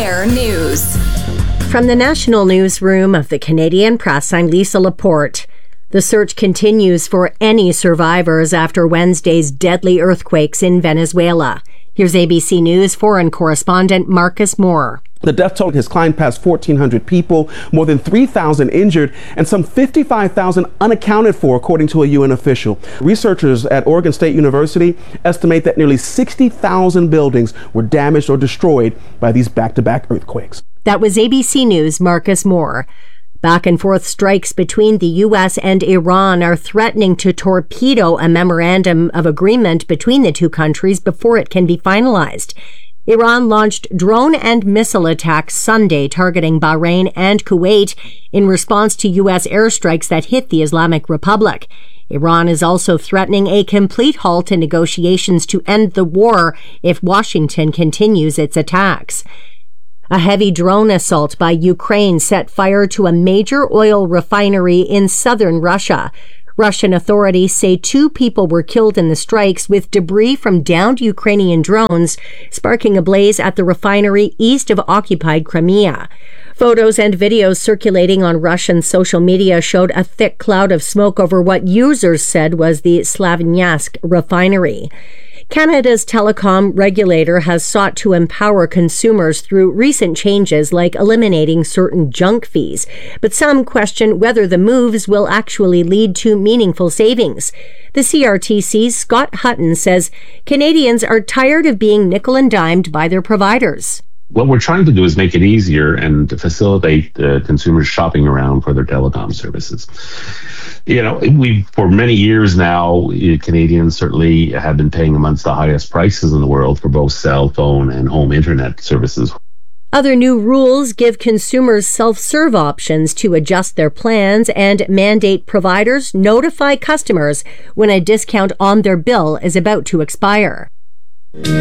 On-Air News. From the National Newsroom of the Canadian Press, I'm Lisa Laporte. The search continues for any survivors after Wednesday's deadly earthquakes in Venezuela. Here's ABC News foreign correspondent Marcus Moore. The death toll has climbed past 1,400 people, more than 3,000 injured, and some 55,000 unaccounted for, according to a UN official. Researchers at Oregon State University estimate that nearly 60,000 buildings were damaged or destroyed by these back-to-back earthquakes. That was ABC News' Marcus Moore. Back and forth strikes between the U.S. and Iran are threatening to torpedo a memorandum of agreement between the two countries before it can be finalized. Iran launched drone and missile attacks Sunday targeting Bahrain and Kuwait in response to U.S. airstrikes that hit the Islamic Republic. Iran is also threatening a complete halt in negotiations to end the war if Washington continues its attacks. A heavy drone assault by Ukraine set fire to a major oil refinery in southern Russia. Russian authorities say 2 people were killed in the strikes, with debris from downed Ukrainian drones sparking a blaze at the refinery east of occupied Crimea. Photos and videos circulating on Russian social media showed a thick cloud of smoke over what users said was the Slavyansk refinery. Canada's telecom regulator has sought to empower consumers through recent changes like eliminating certain junk fees, but some question whether the moves will actually lead to meaningful savings. The CRTC's Scott Hutton says Canadians are tired of being nickel and dimed by their providers. What we're trying to do is make it easier and to facilitate consumers shopping around for their telecom services. For many years now, Canadians certainly have been paying amongst the highest prices in the world for both cell phone and home internet services. Other new rules give consumers self-serve options to adjust their plans and mandate providers notify customers when a discount on their bill is about to expire.